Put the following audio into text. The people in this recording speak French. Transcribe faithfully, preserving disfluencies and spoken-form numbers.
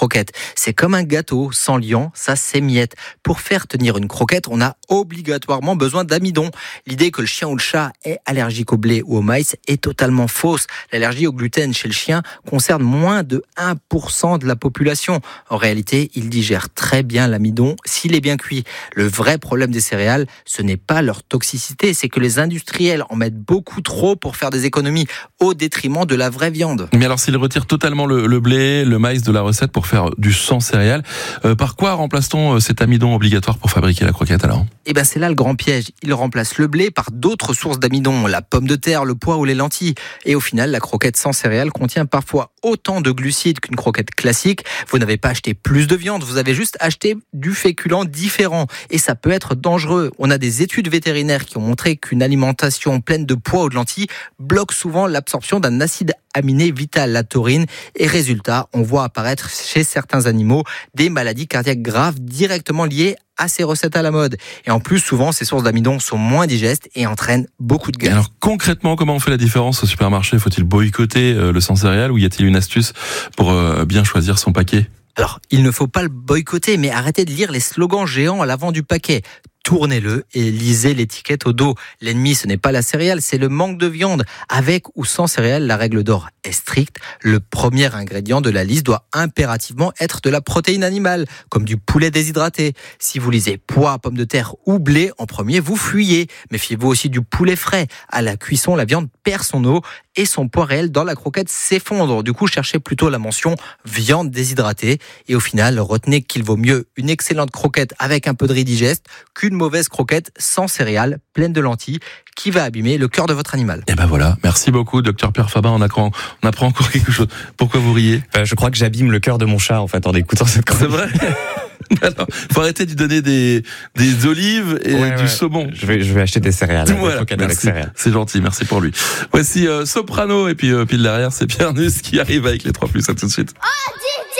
croquette. C'est comme un gâteau, sans liant, ça s'émiette. Pour faire tenir une croquette, on a obligatoirement besoin d'amidon. L'idée que le chien ou le chat est allergique au blé ou au maïs est totalement fausse. L'allergie au gluten chez le chien concerne moins de un pour cent de la population. En réalité, il digère très bien l'amidon s'il est bien cuit. Le vrai problème des céréales, ce n'est pas leur toxicité, c'est que les industriels en mettent beaucoup trop pour faire des économies au détriment de la vraie viande. Mais alors s'ils retirent totalement le, le blé, le maïs de la recette pour faire du sans céréales, euh, par quoi remplace-t-on cet amidon obligatoire pour fabriquer la croquette alors ? Eh ben c'est là le grand piège. Ils remplacent le blé par d'autres sources d'amidon, la pomme de terre, le pois ou les lentilles. Et au final, la croquette sans céréales contient parfois autant de glucides qu'une croquette classique. Vous n'avez pas acheté plus de viande, vous avez juste acheté du féculent différent. Et ça peut être dangereux. On a des études vétérinaires qui ont montré qu'une alimentation pleine de pois ou de lentilles bloque souvent l'absorption d'un acide aminé vital, la taurine. Et résultat, on voit apparaître chez certains animaux des maladies cardiaques graves directement liées à ces recettes à la mode. Et en plus, souvent, ces sources d'amidon sont moins digestes et entraînent beaucoup de gaz. Alors concrètement, comment on fait la différence au supermarché ? Faut-il boycotter euh, le sans céréales ou y a-t-il une astuce pour euh, bien choisir son paquet ? Alors, il ne faut pas le boycotter, mais arrêtez de lire les slogans géants à l'avant du paquet. Tournez-le et lisez l'étiquette au dos. L'ennemi, ce n'est pas la céréale, c'est le manque de viande. Avec ou sans céréales, la règle d'or est stricte. Le premier ingrédient de la liste doit impérativement être de la protéine animale, comme du poulet déshydraté. Si vous lisez pois, pommes de terre ou blé en premier, vous fuyez. Méfiez-vous aussi du poulet frais. À la cuisson, la viande perd son eau et son poids réel dans la croquette s'effondre. Du coup, cherchez plutôt la mention viande déshydratée. Et au final, retenez qu'il vaut mieux une excellente croquette avec un peu de riz digeste qu'une mauvaise croquette sans céréales, pleine de lentilles, qui va abîmer le cœur de votre animal. Et ben voilà, merci beaucoup, docteur Pierre Fabat. On apprend, on apprend encore quelque chose. Pourquoi vous riez ? euh, Je crois que j'abîme le cœur de mon chat en fait en écoutant cette chronique. C'est vrai. Alors, faut arrêter de lui donner des des olives et ouais, du ouais. saumon. Je vais je vais acheter des céréales. Voilà, des croquettes avec céréales. C'est gentil, merci pour lui. Voici euh, Soprano et puis euh, pile derrière c'est Pierre Nuss qui arrive avec les trois plus. À tout de suite. Oh,